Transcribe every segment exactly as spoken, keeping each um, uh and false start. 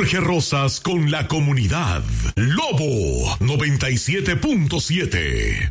Jorge Rosas con la comunidad. Lobo noventa y siete punto siete.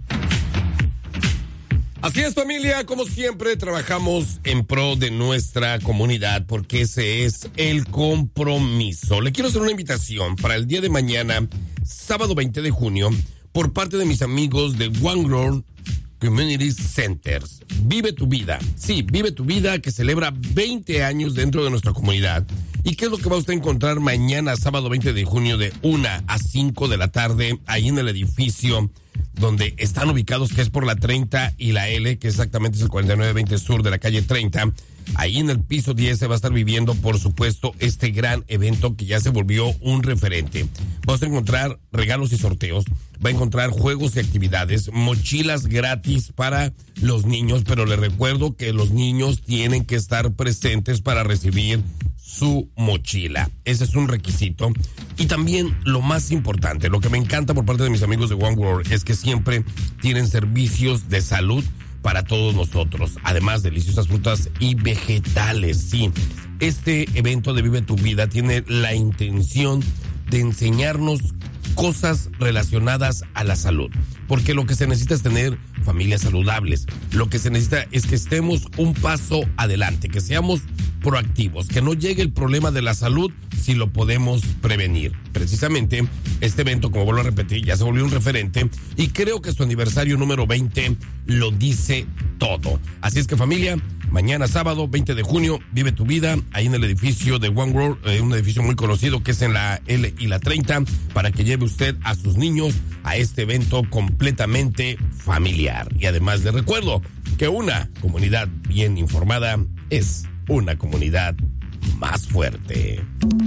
Así es, familia, como siempre trabajamos en pro de nuestra comunidad porque ese es el compromiso. Le quiero hacer una invitación para el día de mañana, sábado veinte de junio, por parte de mis amigos de One World Community Centers. Vive tu vida. Sí, vive tu vida, que celebra veinte años dentro de nuestra comunidad. ¿Y qué es lo que va usted a encontrar mañana, sábado veinte de junio, de una a cinco de la tarde, ahí en el edificio donde están ubicados, que es por la treinta y la L, que exactamente es el cuarenta y nueve veinte sur de la calle treinta? Ahí en el piso diez se va a estar viviendo, por supuesto, este gran evento que ya se volvió un referente. Vamos a encontrar regalos y sorteos, va a encontrar juegos y actividades, mochilas gratis para los niños, pero les recuerdo que los niños tienen que estar presentes para recibir su mochila. Ese es un requisito. Y también lo más importante, lo que me encanta por parte de mis amigos de One World, es que siempre tienen servicios de salud para todos nosotros, además deliciosas frutas y vegetales. Sí, este evento de Vive tu Vida tiene la intención de enseñarnos cosas relacionadas a la salud, porque lo que se necesita es tener familias saludables. Lo que se necesita es que estemos un paso adelante, que seamos proactivos, que no llegue el problema de la salud si lo podemos prevenir. Precisamente este evento, como vuelvo a repetir, ya se volvió un referente y creo que su aniversario número veinte lo dice todo. Así es que, familia, mañana sábado veinte de junio, vive tu vida ahí en el edificio de One World, eh, un edificio muy conocido que es en la L y la treinta, para que lleve usted a sus niños a este evento completamente familiar. Y además le recuerdo que una comunidad bien informada es una comunidad más fuerte.